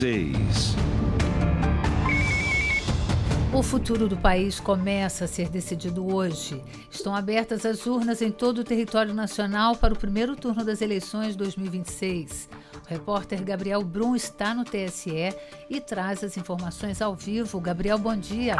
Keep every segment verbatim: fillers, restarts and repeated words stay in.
seis. O futuro do país começa a ser decidido hoje. Estão abertas as urnas em todo o território nacional para o primeiro turno das eleições dois mil e vinte e seis. O repórter Gabriel Brum está no T S E e traz as informações ao vivo. Gabriel, bom dia.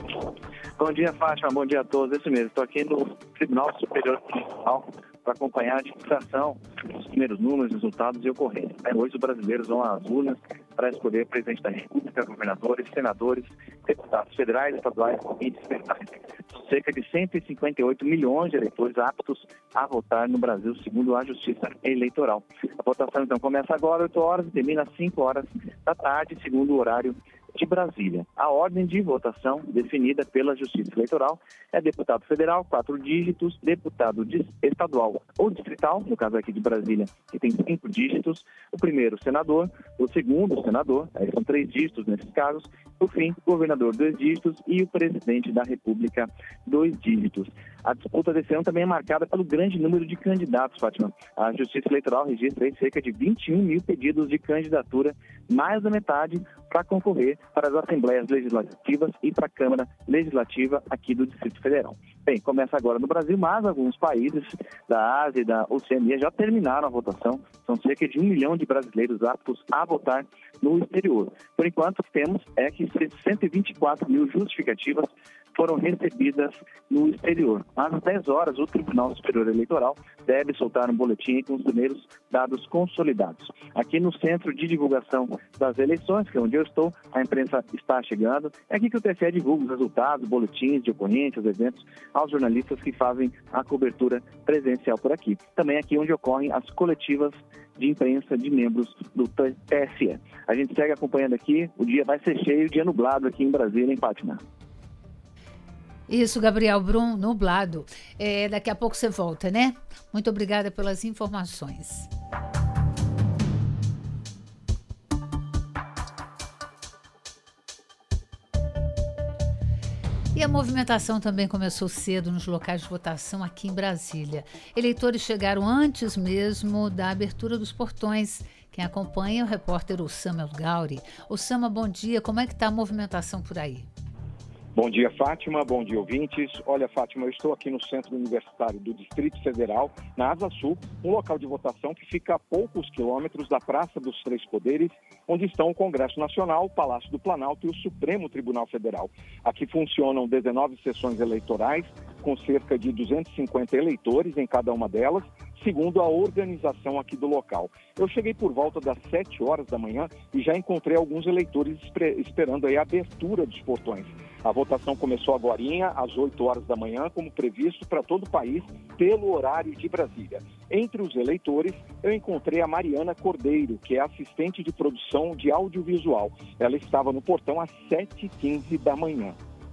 Bom dia, Fátima. Bom dia a todos. Isso mesmo. Estou aqui no Tribunal Superior Eleitoral para acompanhar a divulgação dos primeiros números, resultados e ocorrências. Hoje os brasileiros vão às urnas para escolher presidente da República, governadores, senadores, deputados federais, estaduais e distritais. São cerca de cento e cinquenta e oito milhões de eleitores aptos a votar no Brasil, segundo a Justiça Eleitoral. A votação, então, começa agora, oito horas, e termina às cinco horas da tarde, segundo o horário de Brasília. A ordem de votação definida pela Justiça Eleitoral é deputado federal, quatro dígitos, deputado estadual ou distrital, no caso aqui de Brasília, que tem cinco dígitos, o primeiro senador, o segundo senador, aí são três dígitos nesses casos, por fim, governador, dois dígitos e o presidente da República, dois dígitos. A disputa desse ano também é marcada pelo grande número de candidatos, Fátima. A Justiça Eleitoral registra aí cerca de vinte e um mil pedidos de candidatura, mais da metade para concorrer para as Assembleias Legislativas e para a Câmara Legislativa aqui do Distrito Federal. Bem, começa agora no Brasil, mas alguns países da Ásia e da Oceania já terminaram a votação. São cerca de um milhão de brasileiros aptos a votar no exterior. Por enquanto, o que temos é que cento e vinte e quatro mil justificativas foram recebidas no exterior. Mas às dez horas, o Tribunal Superior Eleitoral deve soltar um boletim com os primeiros dados consolidados. Aqui no Centro de Divulgação das Eleições, que é onde eu estou, a imprensa está chegando. É aqui que o T S E divulga os resultados, boletins de ocorrências, eventos, aos jornalistas que fazem a cobertura presencial por aqui. Também aqui onde ocorrem as coletivas de imprensa de membros do T S E. A gente segue acompanhando aqui, o dia vai ser cheio, dia nublado aqui em Brasília, em Fátima. Isso, Gabriel Brum, nublado. É, daqui a pouco você volta, né? Muito obrigada pelas informações. E a movimentação também começou cedo nos locais de votação aqui em Brasília. Eleitores chegaram antes mesmo da abertura dos portões. Quem acompanha é o repórter Osama El Gauri. Osama, bom dia. Como é que está a movimentação por aí? Bom dia, Fátima. Bom dia, ouvintes. Olha, Fátima, eu estou aqui no Centro Universitário do Distrito Federal, na Asa Sul, um local de votação que fica a poucos quilômetros da Praça dos Três Poderes, onde estão o Congresso Nacional, o Palácio do Planalto e o Supremo Tribunal Federal. Aqui funcionam dezenove sessões eleitorais, com cerca de duzentos e cinquenta eleitores em cada uma delas, segundo a organização aqui do local. Eu cheguei por volta das sete horas da manhã e já encontrei alguns eleitores esperando aí a abertura dos portões. A votação começou agorinha, às oito horas da manhã, como previsto para todo o país, pelo horário de Brasília. Entre os eleitores, eu encontrei a Mariana Cordeiro, que é assistente de produção de audiovisual. Ela estava no portão às sete e quinze da manhã.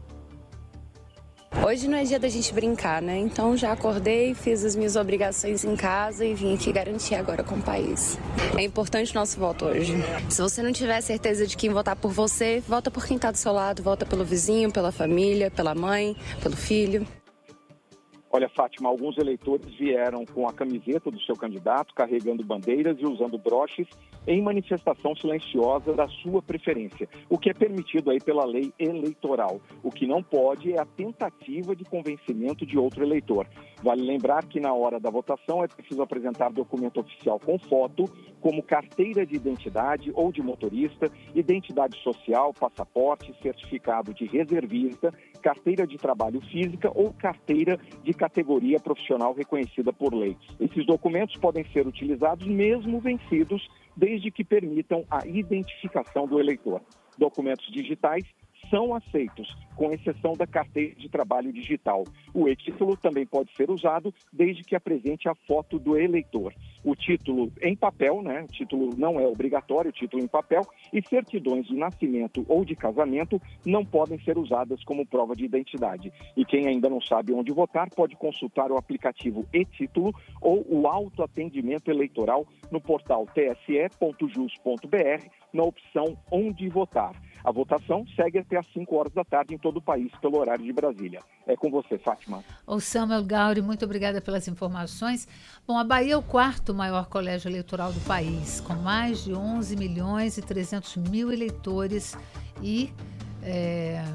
Hoje não é dia da gente brincar, né? Então já acordei, fiz as minhas obrigações em casa e vim aqui garantir agora com o país. É importante o nosso voto hoje. Se você não tiver certeza de quem votar por você, vota por quem está do seu lado, vota pelo vizinho, pela família, pela mãe, pelo filho. Olha, Fátima, alguns eleitores vieram com a camiseta do seu candidato, carregando bandeiras e usando broches em manifestação silenciosa da sua preferência, o que é permitido aí pela lei eleitoral. O que não pode é a tentativa de convencimento de outro eleitor. Vale lembrar que na hora da votação é preciso apresentar documento oficial com foto, como carteira de identidade ou de motorista, identidade social, passaporte, certificado de reservista, carteira de trabalho física ou carteira de categoria profissional reconhecida por lei. Esses documentos podem ser utilizados mesmo vencidos, desde que permitam a identificação do eleitor. Documentos digitais são aceitos, com exceção da carteira de trabalho digital. O e-título também pode ser usado desde que apresente a foto do eleitor. O título em papel, né? O título não é obrigatório, o título em papel, e certidões de nascimento ou de casamento não podem ser usadas como prova de identidade. E quem ainda não sabe onde votar pode consultar o aplicativo e-título ou o autoatendimento eleitoral no portal t s e ponto jus ponto b r na opção Onde Votar. A votação segue até às cinco horas da tarde em todo o país, pelo horário de Brasília. É com você, Fátima. Ô Samuel Gauri, muito obrigada pelas informações. Bom, a Bahia é o quarto maior colégio eleitoral do país, com mais de onze milhões e trezentos mil eleitores e... É...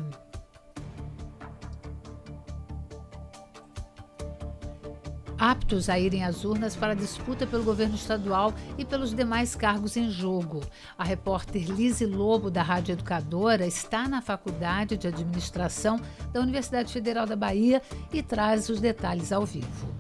aptos a irem às urnas para a disputa pelo governo estadual e pelos demais cargos em jogo. A repórter Lise Lobo, da Rádio Educadora, está na Faculdade de Administração da Universidade Federal da Bahia e traz os detalhes ao vivo.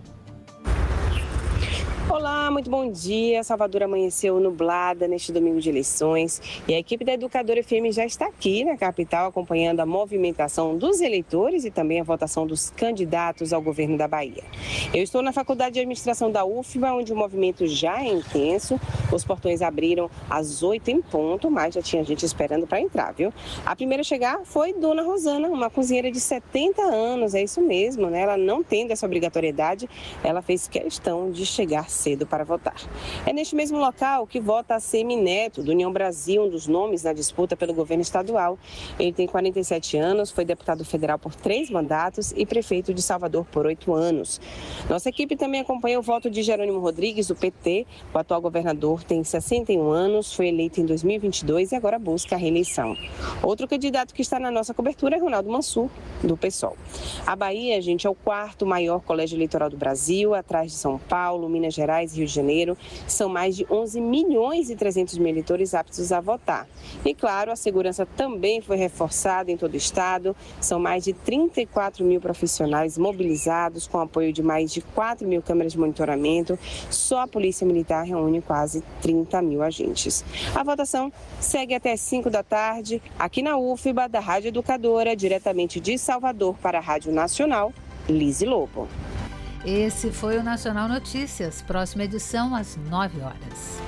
Olá, muito bom dia. Salvador amanheceu nublada neste domingo de eleições e a equipe da Educadora F M já está aqui na capital acompanhando a movimentação dos eleitores e também a votação dos candidatos ao governo da Bahia. Eu estou na Faculdade de Administração da U F B A, onde o movimento já é intenso. Os portões abriram às oito em ponto, mas já tinha gente esperando para entrar, viu? A primeira a chegar foi Dona Rosana, uma cozinheira de setenta anos, é isso mesmo, né? Ela não tendo essa obrigatoriedade, ela fez questão de chegar cedo para votar. É neste mesmo local que vota a Semineto, do União Brasil, um dos nomes na disputa pelo governo estadual. Ele tem quarenta e sete anos, foi deputado federal por três mandatos e prefeito de Salvador por oito anos. Nossa equipe também acompanha o voto de Jerônimo Rodrigues, do P T. O atual governador tem sessenta e um anos, foi eleito em dois mil e vinte e dois e agora busca a reeleição. Outro candidato que está na nossa cobertura é Ronaldo Mansur, do PSOL. A Bahia, gente, é o quarto maior colégio eleitoral do Brasil, atrás de São Paulo, Minas Gerais e Rio de Janeiro. São mais de onze milhões e trezentos mil eleitores aptos a votar. E, claro, a segurança também foi reforçada em todo o estado. São mais de trinta e quatro mil profissionais mobilizados, com apoio de mais de quatro mil câmeras de monitoramento. Só a Polícia Militar reúne quase trinta mil agentes. A votação segue até as cinco da tarde, aqui na U F B A, da Rádio Educadora, diretamente de Salvador para a Rádio Nacional, Lise Lobo. Esse foi o Nacional Notícias. Próxima edição às nove horas.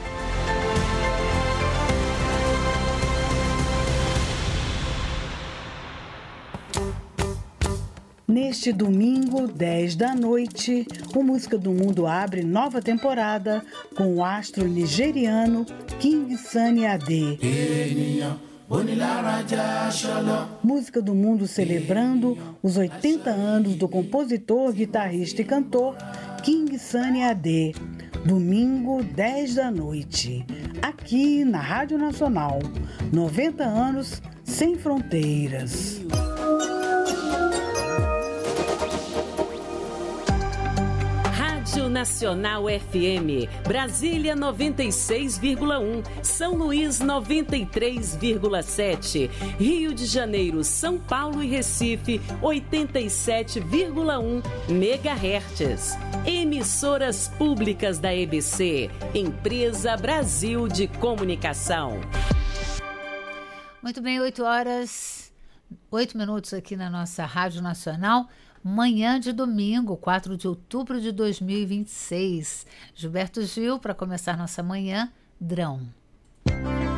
Neste domingo, dez da noite, o Música do Mundo abre nova temporada com o astro nigeriano King Sunny Ade. Música do Mundo celebrando os oitenta anos do compositor, guitarrista e cantor King Sunny Ade. Domingo, dez da noite, aqui na Rádio Nacional. noventa anos sem fronteiras. Rádio Nacional F M, Brasília noventa e seis vírgula um, São Luís noventa e três vírgula sete, Rio de Janeiro, São Paulo e Recife oitenta e sete vírgula um megahertz. Emissoras públicas da E B C, Empresa Brasil de Comunicação. Muito bem, oito horas, oito minutos aqui na nossa Rádio Nacional. Manhã de domingo, quatro de outubro de dois mil e vinte e seis. Gilberto Gil, para começar nossa manhã, Drão.